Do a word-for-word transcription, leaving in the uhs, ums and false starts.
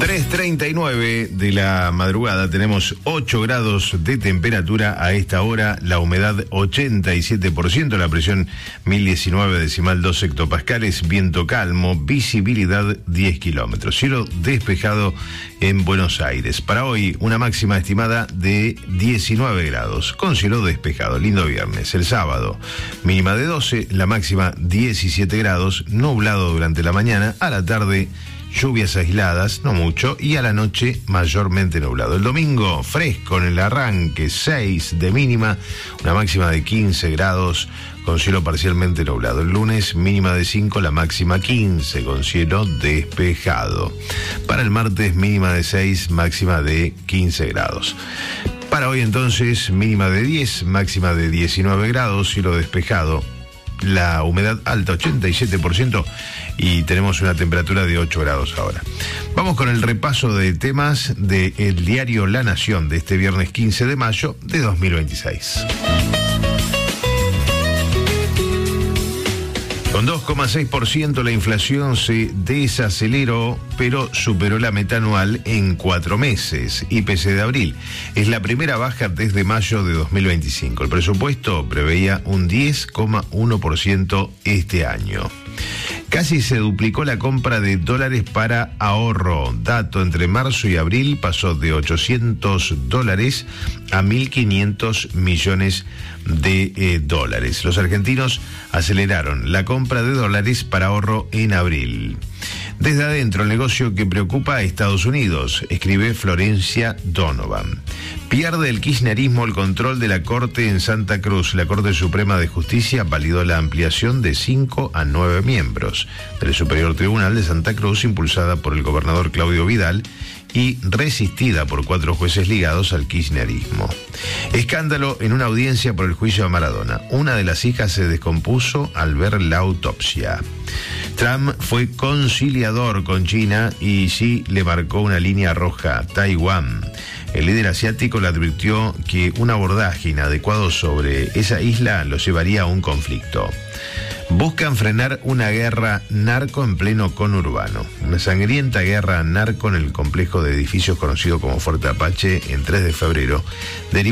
tres treinta y nueve de la madrugada, tenemos ocho grados de temperatura a esta hora, la humedad ochenta y siete por ciento, la presión mil diecinueve decimal dos hectopascales, viento calmo, visibilidad diez kilómetros, cielo despejado en Buenos Aires. Para hoy, una máxima estimada de diecinueve grados, con cielo despejado, lindo viernes. El sábado, mínima de doce, la máxima diecisiete grados, nublado durante la mañana, a la tarde lluvias aisladas, no mucho, y a la noche mayormente nublado. El domingo, fresco en el arranque, seis de mínima, una máxima de quince grados, con cielo parcialmente nublado. El lunes, mínima de cinco, la máxima quince, con cielo despejado. Para el martes, mínima de seis, máxima de quince grados. Para hoy entonces, mínima de diez, máxima de diecinueve grados, cielo despejado. La humedad alta, ochenta y siete por ciento, y tenemos una temperatura de ocho grados ahora. Vamos con el repaso de temas del diario La Nación de este viernes quince de mayo de dos mil veintiséis. Con dos coma seis por ciento la inflación se desaceleró, pero superó la meta anual en cuatro meses. I P C de abril es la primera baja desde mayo de dos mil veinticinco. El presupuesto preveía un diez coma uno por ciento este año. Casi se duplicó la compra de dólares para ahorro. Dato entre marzo y abril pasó de ochocientos dólares a mil quinientos millones de eh, dólares. Los argentinos aceleraron la compra de dólares para ahorro en abril. Desde adentro, el negocio que preocupa a Estados Unidos, escribe Florencia Donovan. Pierde el kirchnerismo el control de la Corte en Santa Cruz. La Corte Suprema de Justicia validó la ampliación de cinco a nueve miembros del Superior Tribunal de Santa Cruz, impulsada por el gobernador Claudio Vidal y resistida por cuatro jueces ligados al kirchnerismo. Escándalo en una audiencia por el juicio a Maradona. Una de las hijas se descompuso al ver la autopsia. Trump fue conciliador con China y Xi le marcó una línea roja, Taiwán. El líder asiático le advirtió que un abordaje inadecuado sobre esa isla lo llevaría a un conflicto. Buscan frenar una guerra narco en pleno conurbano. Una sangrienta guerra narco en el complejo de edificios conocido como Fuerte Apache en tres de febrero derivó